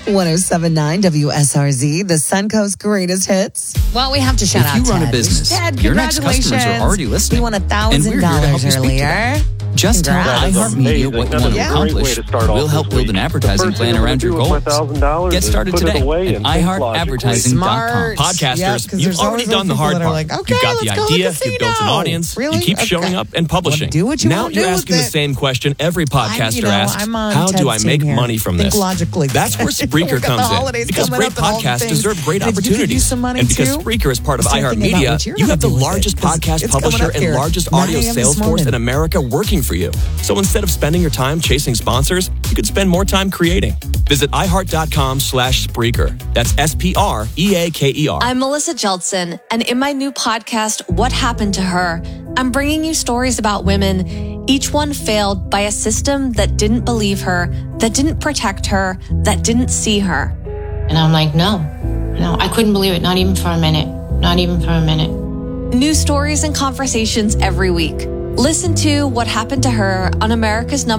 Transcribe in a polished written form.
107.9 WSRZ, the Suncoast greatest hits. Well, we have to shout out If you run Ted. a business, Ted, your next customers are already listening. We won And we're here to help $1,000 you speak to earlier. them. Just tell Congrats. iHeartMedia what you want to accomplish. We'll help build an advertising plan around your goals. Get started today at iHeartAdvertising.com. Podcasters, you've already done the hard part. You've got the idea, you've built an audience, you keep showing up and publishing. Do what you now want to you're do asking with the it. same question every podcaster asks, I'm on how do I Ted's make team here. money from Think this? logically. That's where Spreaker comes in. Because great podcasts deserve great opportunities. And because Spreaker is part of iHeartMedia, you have the largest podcast publisher and largest audio sales force in America working for you. So instead of spending your time chasing sponsors, you could spend more time creating. Visit iHeart.com/Spreaker. That's SPREAKER. I'm Melissa Jeldson, and in my new podcast, What Happened to Her, I'm bringing you stories about women, each one failed by a system that didn't believe her, that didn't protect her, that didn't see her. And I'm like, no, I couldn't believe it. Not even for a minute. Not even for a minute. New stories and conversations every week. Listen to What Happened to Her on America's